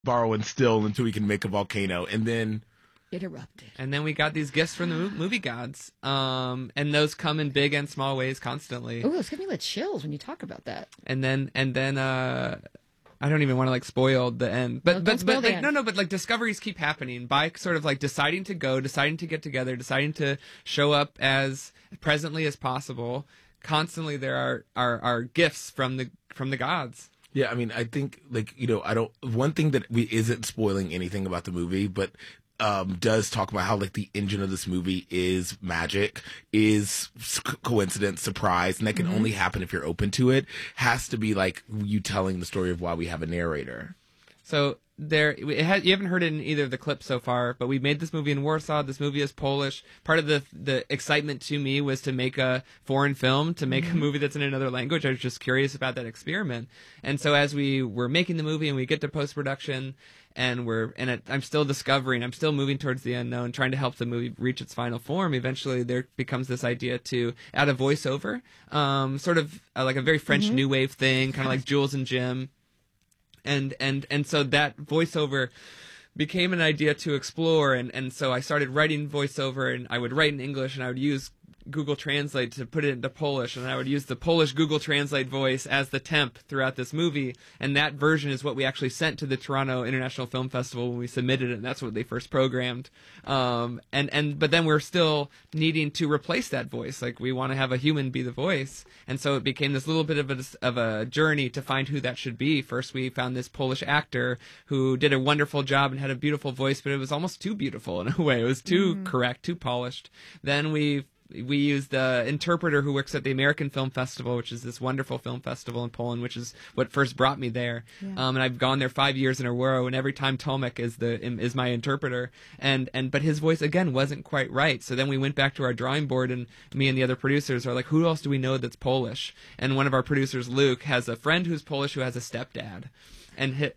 borrow and still until we can make a volcano. And then interrupted. And then we got these gifts from the movie gods. And those come in big and small ways constantly. Oh, it's giving me the chills when you talk about that. And then I don't even want to spoil the end, but discoveries keep happening by sort of deciding to go, deciding to get together, deciding to show up as presently as possible. Constantly, there are gifts from the gods. Yeah, I mean, I think one thing that isn't spoiling anything about the movie, but does talk about how the engine of this movie is magic, is coincidence, surprise, and that can only happen if you're open to it. Has to be you telling the story of why we have a narrator. So you haven't heard it in either of the clips so far, but we made this movie in Warsaw. This movie is Polish. Part of the excitement to me was to make a foreign film, to make a movie that's in another language. I was just curious about that experiment. And so as we were making the movie and we get to post-production, and I'm still discovering, I'm still moving towards the unknown, trying to help the movie reach its final form. Eventually there becomes this idea to add a voiceover, sort of like a very French new wave thing, kind of like Jules and Jim. And so that voiceover became an idea to explore, and so I started writing voiceover, and I would write in English, and I would use Google Translate to put it into Polish, and I would use the Polish Google Translate voice as the temp throughout this movie, and that version is what we actually sent to the Toronto International Film Festival when we submitted it, and that's what they first programmed. But then we're still needing to replace that voice. We want to have a human be the voice, and so it became this little bit of a journey to find who that should be. First, we found this Polish actor who did a wonderful job and had a beautiful voice, but it was almost too beautiful in a way. It was too correct, too polished. Then we used the interpreter who works at the American Film Festival, which is this wonderful film festival in Poland, which is what first brought me there. Yeah. And I've gone there 5 years in a row, and every time Tomek is my interpreter. But his voice again wasn't quite right. So then we went back to our drawing board, and me and the other producers are like, who else do we know that's Polish? And one of our producers, Luke, has a friend who's Polish who has a stepdad. And his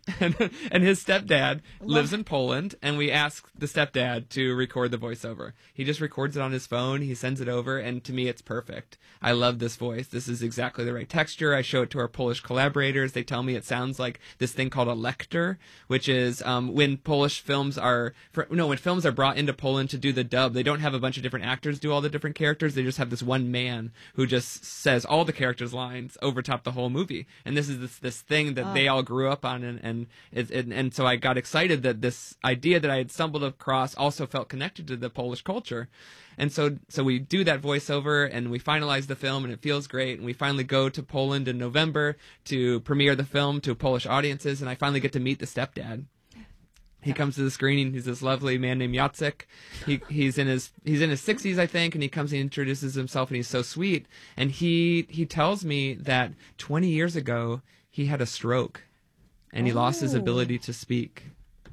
stepdad lives in Poland, and we ask the stepdad to record the voiceover. He just records it on his phone, he sends it over, and to me it's perfect. I love this voice. This is exactly the right texture. I show it to our Polish collaborators. They tell me it sounds like this thing called a lector, which is when films are brought into Poland to do the dub, they don't have a bunch of different actors do all the different characters. They just have this one man who just says all the characters' lines over top the whole movie. And this is this thing that they all grew up on, and so I got excited that this idea that I had stumbled across also felt connected to the Polish culture. And so we do that voiceover, and we finalize the film, and it feels great. And we finally go to Poland in November to premiere the film to Polish audiences, and I finally get to meet the stepdad. He comes to the screening. He's this lovely man named Jacek. He's in his 60s, I think, and he comes and introduces himself, and he's so sweet. And he tells me that 20 years ago he had a stroke, and he lost his ability to speak.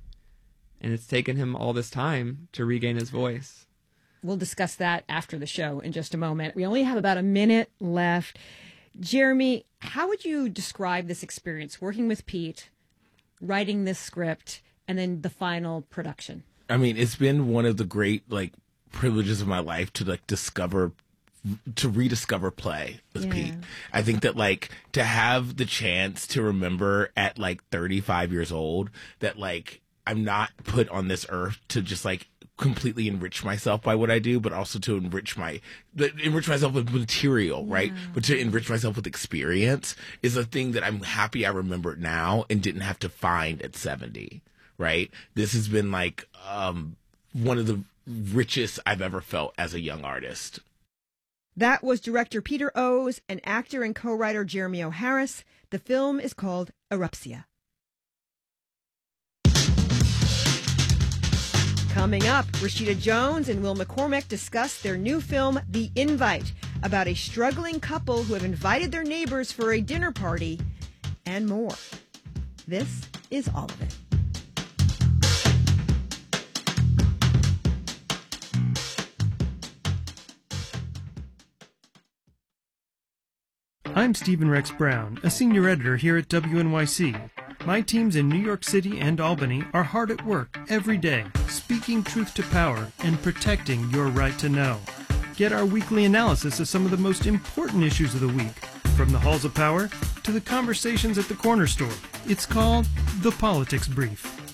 And it's taken him all this time to regain his voice. We'll discuss that after the show in just a moment. We only have about a minute left. Jeremy, how would you describe this experience working with Pete, writing this script, and then the final production? I mean, it's been one of the great privileges of my life to rediscover play with Pete. I think that to have the chance to remember at 35 years old that I'm not put on this earth to just completely enrich myself by what I do, but also to enrich myself with material, right? But to enrich myself with experience is a thing that I'm happy I remember now and didn't have to find at 70, right? This has been one of the richest I've ever felt as a young artist. That was director Peter O's and actor and co-writer Jeremy O. Harris. The film is called Erupcia. Coming up, Rashida Jones and Will McCormick discuss their new film, The Invite, about a struggling couple who have invited their neighbors for a dinner party, and more. This is All of It. I'm Stephen Rex Brown, a senior editor here at WNYC. My teams in New York City and Albany are hard at work every day, speaking truth to power and protecting your right to know. Get our weekly analysis of some of the most important issues of the week, from the halls of power to the conversations at the corner store. It's called The Politics Brief.